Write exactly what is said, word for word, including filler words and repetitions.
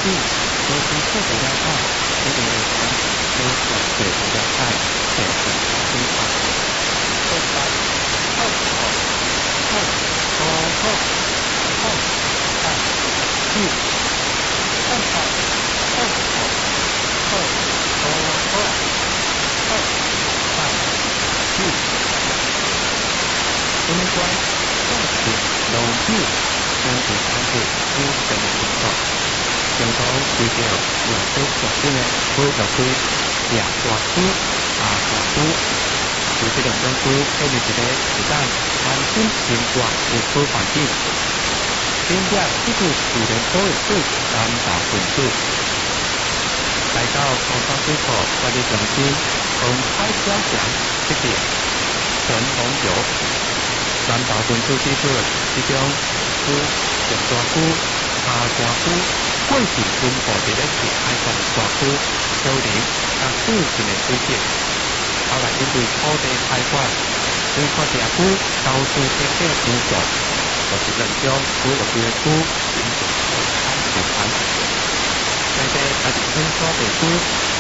地都是特别了解，这个地方都是特别了解，特别非常。后来，后后后后后后哎，地，后后后后后后后后哎，地。应该重点留意将第三步优先的工作，上头规条有些重点的每个区两大区、下大区，有这两种区建立一个时间环境变化的区环境，并且这个自然保育区三大分组，来到高山水库管理中心和海小强这边全红桥。三大分区之中，其中区、上大区、下大区，过去分布伫咧是海关大区、丘陵、甲附近的水质。后来因为土地开发，水库地区高速经济成熟，就是人将每个地区形成海水盘。内地也是分所地区